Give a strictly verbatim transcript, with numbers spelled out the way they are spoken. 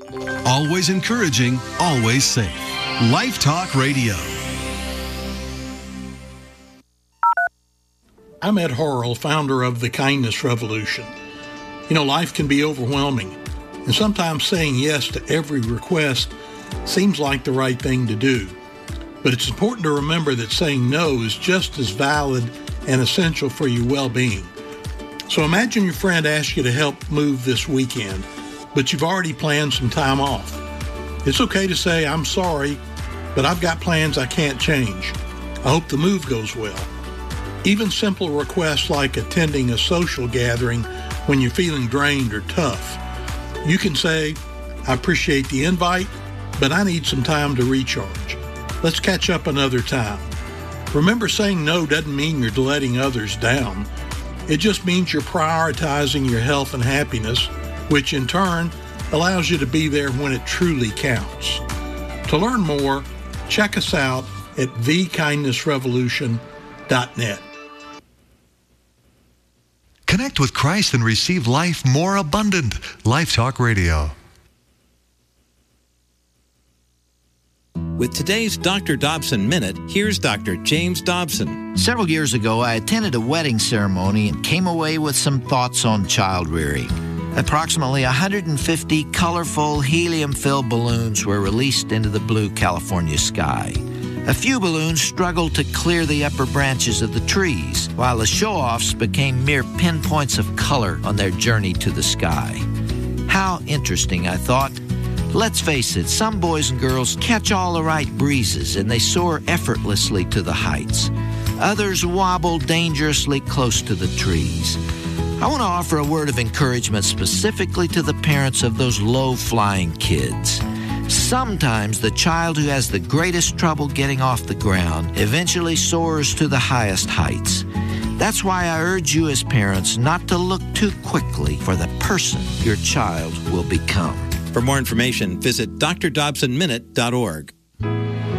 Always encouraging, always safe. Life Talk Radio. I'm Ed Horrell, founder of The Kindness Revolution. You know, life can be overwhelming, and sometimes saying yes to every request seems like the right thing to do. But it's important to remember that saying no is just as valid and essential for your well-being. So imagine your friend asks you to help move this weekend, but you've already planned some time off. It's okay to say, I'm sorry, but I've got plans I can't change. I hope the move goes well. Even simple requests like attending a social gathering when you're feeling drained or tough. You can say, I appreciate the invite, but I need some time to recharge. Let's catch up another time. Remember, saying no doesn't mean you're letting others down. It just means you're prioritizing your health and happiness, which in turn allows you to be there when it truly counts. To learn more, check us out at the kindness revolution dot net. Connect with Christ and receive life more abundant. Life Talk Radio. With today's Doctor Dobson Minute, here's Doctor James Dobson. Several years ago, I attended a wedding ceremony and came away with some thoughts on child rearing. Approximately one hundred fifty colorful helium-filled balloons were released into the blue California sky. A few balloons struggled to clear the upper branches of the trees, while the show-offs became mere pinpoints of color on their journey to the sky. How interesting, I thought. Let's face it, some boys and girls catch all the right breezes and they soar effortlessly to the heights. Others wobble dangerously close to the trees. I want to offer a word of encouragement specifically to the parents of those low-flying kids. Sometimes the child who has the greatest trouble getting off the ground eventually soars to the highest heights. That's why I urge you as parents not to look too quickly for the person your child will become. For more information, visit d r dobson minute dot org.